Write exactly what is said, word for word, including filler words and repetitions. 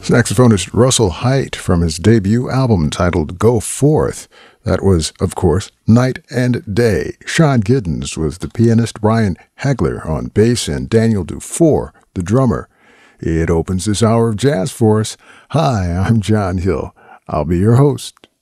Saxophonist Russell Haight from his debut album titled Go Forth. That was, of course, Night and Day. Sean Giddens was the pianist, Brian Hagler on bass, and Daniel Dufour, the drummer. It opens this hour of jazz for us. Hi, I'm John Hill. I'll be your host.